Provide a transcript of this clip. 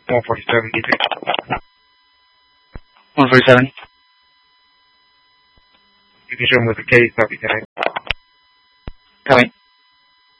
147, get it. 147. You can show him with the case, copy tag. Coming.